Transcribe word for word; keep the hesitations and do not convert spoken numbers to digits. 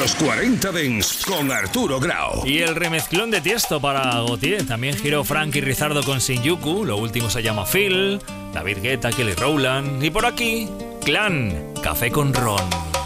Los cuarenta Dance con Arturo Grau. Y el remezclón de Tiesto para Gautier. También giró Frankie Rizardo con Shinjuku. Lo último se llama Phil. David Guetta, Kelly Rowland. Y por aquí, Clan, Café con Ron.